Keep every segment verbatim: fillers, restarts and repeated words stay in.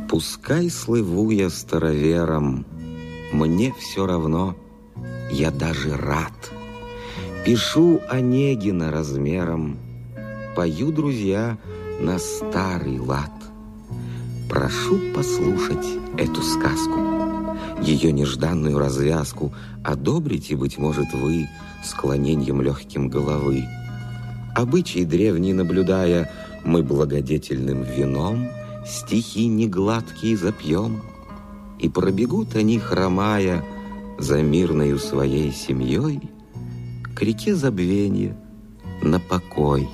Пускай слыву я старовером, мне все равно, я даже рад. Пишу Онегина размером, пою, друзья, на старый лад. Прошу послушать эту сказку, ее нежданную развязку одобрите, быть может, вы склонением легким головы. Обычай древний наблюдая, мы благодетельным вином стихи негладкие запьем, и пробегут они, хромая, за мирною своей семьей к реке забвенья на покой.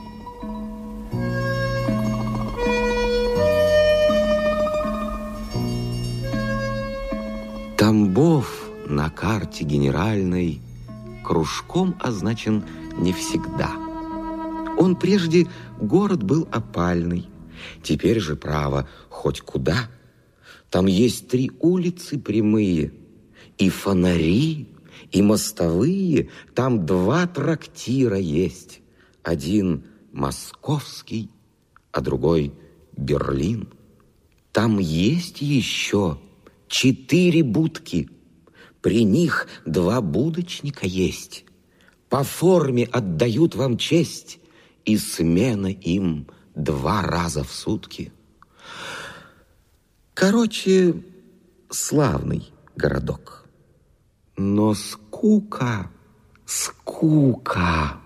Тамбов на карте генеральной кружком означен не всегда. Он прежде город был опальный, теперь же, право, хоть куда. Там есть три улицы прямые, и фонари, и мостовые. Там два трактира есть. Один московский, а другой Берлин. Там есть еще четыре будки. При них два будочника есть. По форме отдают вам честь, и смена им два раза в сутки. Короче, славный городок. Но скука, скука.